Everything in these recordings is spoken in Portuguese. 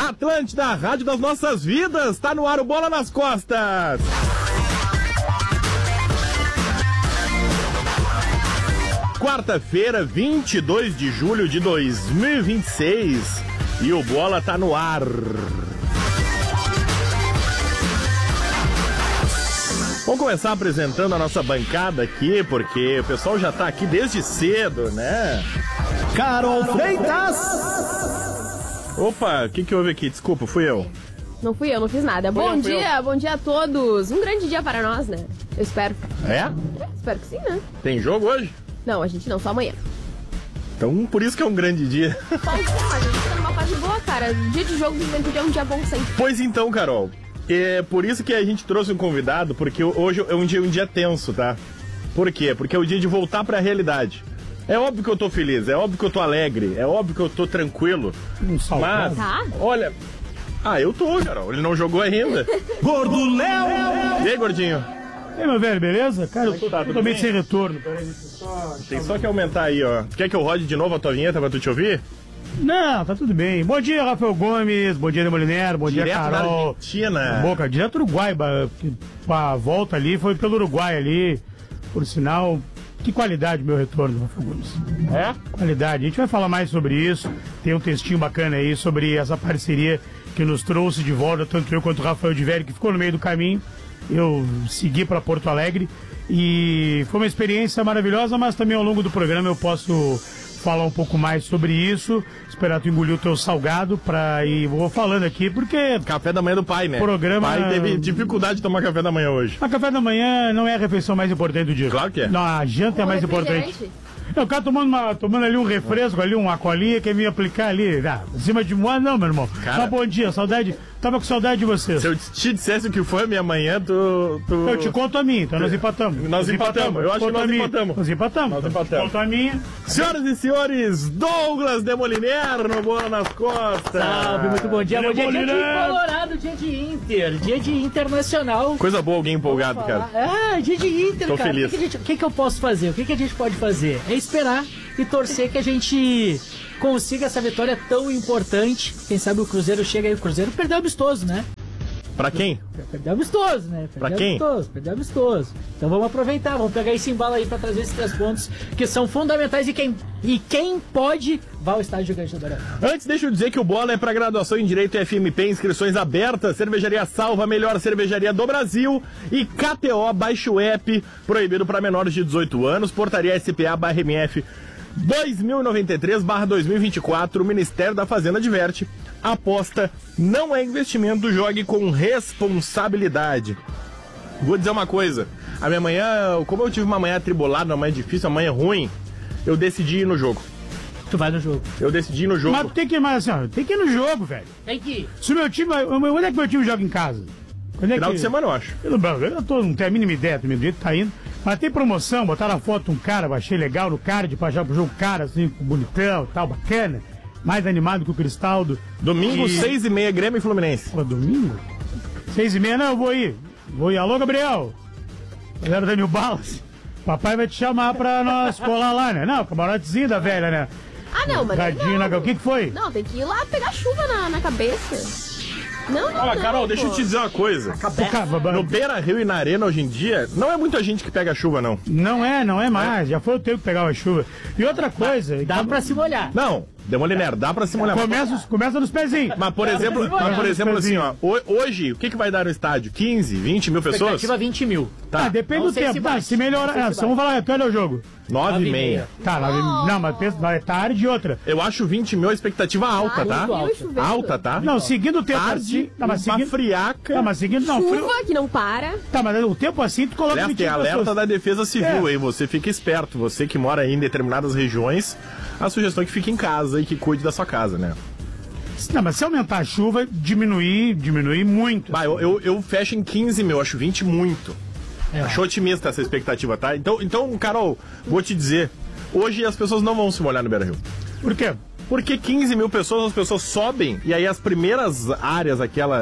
Atlântida, a rádio das nossas vidas, tá no ar o Bola nas Costas. Quarta-feira, 22 de julho de 2026, e o Bola tá no ar. Vamos começar apresentando a nossa bancada aqui, porque o pessoal já tá aqui desde cedo, né? Carol Freitas! Opa, o que houve aqui? Desculpa, fui eu. Não fui eu, não fiz nada. Bom dia a todos. Um grande dia para nós, né? Eu espero. É? Espero que sim, né? Tem jogo hoje? Não, a gente não, só amanhã. Então, por isso que é um grande dia. Pode ser, mas a gente tá numa fase boa, cara. Dia de jogo do Juventude é um dia bom sempre. Pois então, Carol. É por isso que a gente trouxe um convidado, porque hoje é um dia tenso, tá? Por quê? Porque é o dia de voltar pra realidade. É óbvio que eu tô feliz, é óbvio que eu tô alegre, é óbvio que eu tô tranquilo. Mas, tá? olha... eu tô, Carol. Ele não jogou ainda. Gordo Léo! E aí, gordinho? E aí, meu velho, beleza? Cara, eu tô tá, tudo totalmente bem? sem retorno. Peraí, Tem só que aumentar aí, ó. Quer que eu rode de novo a tua vinheta pra tu te ouvir? Não, tá tudo bem. Bom dia, Rafael Gomes. Bom dia, Demoliner. Bom dia, Direto da Carol. Argentina. Boca, direto do Uruguai. A volta ali foi pelo Uruguai ali. Por sinal, que qualidade meu retorno, Rafael Gomes. É? Qualidade. A gente vai falar mais sobre isso. Tem um textinho bacana aí sobre essa parceria que nos trouxe de volta, tanto eu quanto o Rafael de Velho, que ficou no meio do caminho. Eu segui para Porto Alegre e foi uma experiência maravilhosa, mas também ao longo do programa eu posso falar um pouco mais sobre isso. Esperar tu engolir o teu salgado pra ir. Vou falando aqui, porque. Café da manhã do pai, né? Programa- O pai teve dificuldade de tomar café da manhã hoje. A café da manhã não é a refeição mais importante do dia. Claro que é. Não, a janta é mais importante. Refrigerante. O cara tomando ali um refresco, ali, uma colinha, quer me aplicar ali. Em cima de moa, não, meu irmão. Cara- Mas bom dia, saudade. Tava com saudade de vocês. Se eu te dissesse o que foi a minha manhã, tu... Eu te conto a minha, então nós empatamos. Nós empatamos. Eu acho que Conto nós a minha. empatamos. Nós empatamos. Nós empatamos. Te conto a minha. Senhoras e senhores, Douglas Demoliner no Bola nas Costas. Salve, muito bom dia. Bom dia, dia de Demoliner. Colorado, dia de Inter, dia de Internacional. Coisa boa, alguém empolgado, cara. Dia de Inter, Tô cara. feliz. O que eu posso fazer? O que a gente pode fazer? É esperar e torcer que a gente consiga essa vitória tão importante. Quem sabe o Cruzeiro chega aí. O Cruzeiro perdeu amistoso, né? Pra quem? Perdeu amistoso, né? Pra quem? Perdeu amistoso. Então vamos aproveitar, vamos pegar esse embalo aí pra trazer esses 3 pontos que são fundamentais e quem pode vá ao estádio Gigante do Beira. Antes, deixa eu dizer que o Bola é para graduação em Direito FMP, inscrições abertas, Cervejaria Salva, a melhor cervejaria do Brasil, e KTO, baixe o app, proibido para menores de 18 anos, portaria SPA/MF 2093/2024, o Ministério da Fazenda adverte, aposta não é investimento, jogue com responsabilidade. Vou dizer uma coisa, a minha manhã, como eu tive uma manhã atribulada, uma manhã difícil, uma manhã ruim, eu decidi ir no jogo. Tu vai no jogo. Eu decidi ir no jogo. Mas tem que ir mais assim, ó, tem que ir no jogo, velho. Tem que ir. Se o meu time. Onde é que meu time joga em casa? Quando é Final que... de semana, eu acho. Eu não tenho a mínima ideia do meu jeito tá indo. Mas tem promoção, botaram a foto de um cara, eu achei legal no card, pra já pro jogo cara, assim, bonitão e tal, bacana. Mais animado que o Cristaldo. Domingo, E- 6h30, Grêmio e Fluminense. Pô, domingo? 6h30, não, eu vou ir. Vou ir. Alô, Gabriel. Galera da New Balance. Papai vai te chamar pra nós colar lá, né? Não, camarotezinho da velha, né? Ah, não, mas. Radinho não. o que foi? Não, tem que ir lá pegar chuva na cabeça. Não. Olha, Carol, deixa eu te dizer uma coisa. No Beira Rio e na Arena, hoje em dia, não é muita gente que pega chuva, não. Não é mais. Já foi o tempo que pegava a chuva. E outra coisa... Dá pra se molhar. Não, Demoliner, dá pra se molhar. Começa nos pezinhos. Mas, por exemplo, assim, ó, hoje, o que vai dar no estádio? 15, 20 mil pessoas? Expectativa 20 mil. Tá, Depende Não do sei tempo. se Tá, bate. se melhorar... Não sei se vamos falar, qual é o jogo? 9h30. Tá, não, mas pensa, é tarde e outra. Eu acho 20 mil a expectativa alta, tá? muito alta. Chovendo. Alta, tá? Não, seguindo o tempo Tarde, assim... Não, mas uma seguindo... friaca. Não, mas seguindo... Não, frio... Chuva que não para. Tá, mas o tempo assim, tu coloca... Aliás, tem 20 alerta pessoas. da Defesa Civil, É. hein? Você fica esperto. Você que mora aí em determinadas regiões, a sugestão é que fique em casa e que cuide da sua casa, né? Não, mas se aumentar a chuva, diminuir muito. Bah, eu fecho em 15 mil, acho 20 muito. É. Acho otimista essa expectativa, tá? Então, Carol, vou te dizer, hoje as pessoas não vão se molhar no Beira-Rio. Por quê? Porque 15 mil pessoas, as pessoas sobem e aí as primeiras áreas, aquela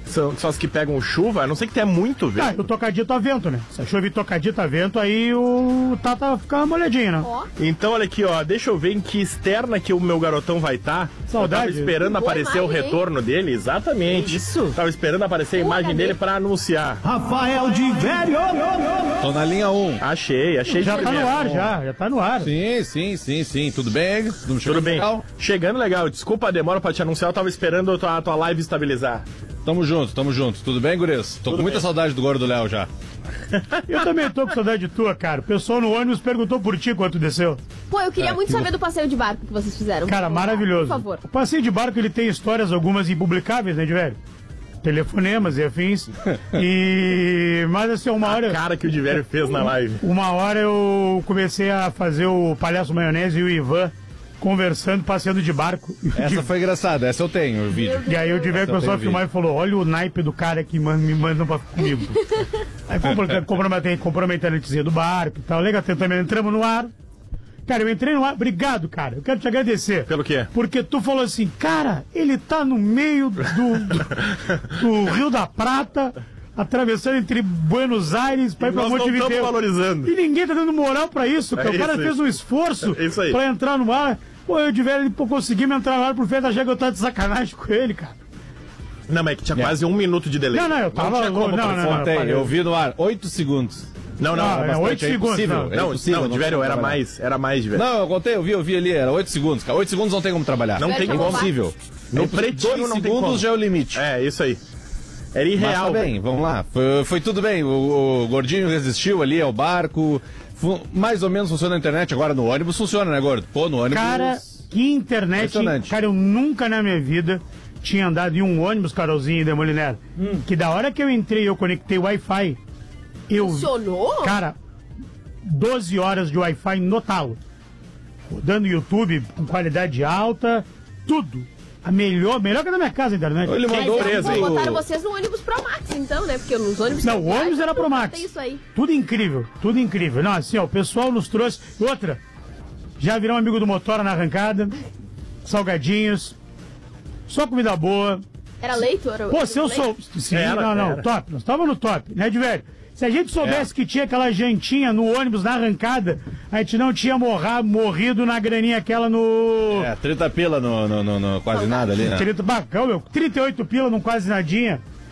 são as que pegam chuva, a não ser que tenha muito vento. O tocadito a vento, né? Se a chuva tocadito a vento, aí o Tata fica molhadinho, né? Então, olha aqui, ó, deixa eu ver em que externa que o meu garotão vai estar. Saudade. Eu tava esperando aparecer o retorno dele, exatamente. Isso. Tava esperando aparecer a imagem dele pra anunciar. Rafael de Velho. Tô na linha 1. Achei Já de tá no primeira. ar, já tá no ar. Sim. Tudo bem? Tudo bem. Legal? Chegando legal. Desculpa a demora pra te anunciar, eu tava esperando a tua live estabilizar. Tamo junto. Tudo bem, gurias? Tô com muita saudade do gordo Léo já. Eu também tô com saudade tua, cara. O pessoal no ônibus perguntou por ti quando tu desceu. Pô, eu queria muito saber do passeio de barco que vocês fizeram. Cara, maravilhoso. Por favor. O passeio de barco, ele tem histórias, algumas impublicáveis, né, de velho? Telefonemas e afins. Mas assim, uma hora... A cara que o Diverio fez na live. Uma hora eu comecei a fazer o Palhaço Maionese e o Ivan conversando, passeando de barco. Essa foi engraçada, essa eu tenho, o vídeo. E aí o Diverio Essa eu começou a tenho filmar e falou, olha o naipe do cara que me mandam comigo. Aí comprometendo a dizer do barco e tal. Legal, também entramos no ar. Cara, eu entrei no ar. Obrigado, cara. Eu quero te agradecer. Pelo quê? Porque tu falou assim, cara, ele tá no meio do Rio da Prata, atravessando entre Buenos Aires para ir pra Montevideo. Nós não estamos valorizando. E ninguém tá dando moral pra isso, cara. O cara fez um esforço pra entrar no ar. Pô, eu de velho, ele conseguiu entrar no ar por feito achar que eu tava de sacanagem com ele, cara. Não, mas é que tinha quase 1 minuto de delay. Não, eu tava... Eu vi no ar, 8 segundos. Não, é 8 segundos. Não, de velho, era mais de velho. Não, eu contei, eu vi ali, era 8 segundos, cara. 8 segundos não tem como trabalhar. Não tem como. É impossível. No pretinho não tem 2 segundos como. já é o limite. É, isso aí. Era irreal. Mas tá bem, vamos lá. Foi tudo bem. O Gordinho resistiu ali ao barco. Mais ou menos funciona a internet. Agora no ônibus funciona, né, Gordo? Pô, no ônibus... Cara, que internet... Cara, eu nunca na minha vida tinha andado em um ônibus, Carolzinho e Demoliner. Que da hora que eu entrei eu conectei o Wi-Fi. Funcionou? Cara, 12 horas de Wi-Fi no talo. Rodando YouTube com qualidade alta, tudo. A melhor que a da minha casa a internet. Ele mandou presa. Botaram vocês no ônibus Pro Max, então, né? Porque nos ônibus... Não, o ônibus era Pro Max. Tem isso aí. Tudo incrível. Não, assim, ó, o pessoal nos trouxe... Outra, já virou um amigo do Motora na arrancada, salgadinhos, só comida boa. Era leite? Pô, se eu sou... Sim, não, top. Nós estávamos no top, né, de velho? Se a gente soubesse que tinha aquela jantinha no ônibus na arrancada, a gente não tinha morrido na graninha aquela no... 30 pila no quase nada ali, né? 38 pila no quase nadinha.